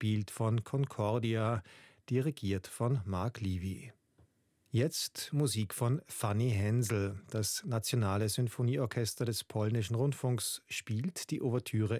gespielt von Concordia, dirigiert von Mark Levy. Jetzt Musik von Fanny Hensel. Das Nationale Sinfonieorchester des Polnischen Rundfunks spielt die Ouvertüre